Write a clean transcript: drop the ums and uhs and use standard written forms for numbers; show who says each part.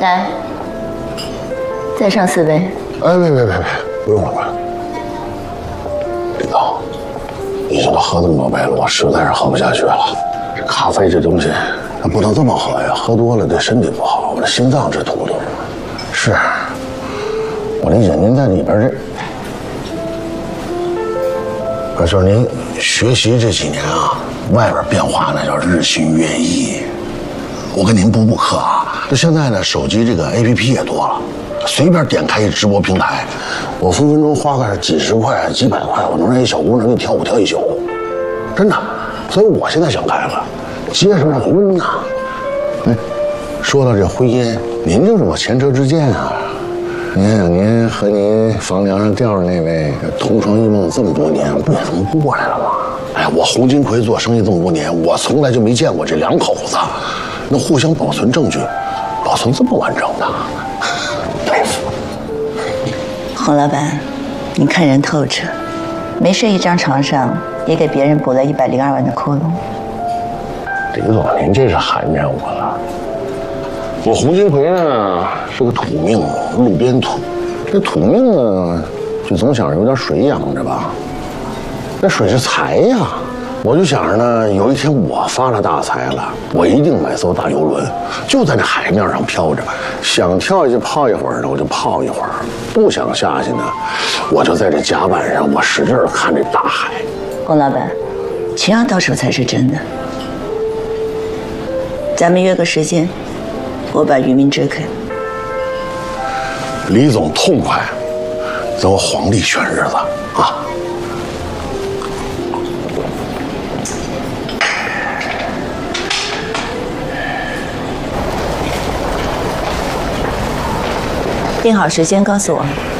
Speaker 1: 来，再上4杯。
Speaker 2: 哎，别，不用了。李总，已经都喝这么多杯了，我实在是喝不下去了。这咖啡这东西，它不能这么喝呀，喝多了对身体不好，我这心脏直突突。是，我理解您在里边就是您学习这几年啊，外边变化那叫日新月异。我跟您补课啊，就现在呢，手机这个 APP 也多了，随便点开一直播平台，我分分钟花个几十块、几百块，我能让一小姑娘给你跳舞跳一宿，真的。所以我现在想开了，结什么婚呐？哎，说到这婚姻，您就这么前车之鉴啊？您想想，您和您房梁上吊着那位同床异梦这么多年，不也这么过来了吗？哎，我洪金奎做生意这么多年，我从来就没见过这两口子能互相保存证据，保存这么完整的。佩服。
Speaker 1: 洪老板，你看人透彻，没睡一张床上，也给别人补了102万的窟窿。
Speaker 2: 李总，您这是寒碜我了。我洪金奎呢是个土命，路边土。这土命呢，就总想着有点水养着吧。那水是财呀，我就想着呢，有一天我发了大财了，我一定买艘大游轮，就在那海面上飘着，想跳下去泡一会儿呢，我就泡一会儿；不想下去呢，我就在这甲板上，我使劲看这大海。
Speaker 1: 洪老板，钱要到手才是真的。咱们约个时间，我把渔民支开。
Speaker 2: 李总痛快，咱我皇帝选日子啊！
Speaker 1: 定好时间告诉我。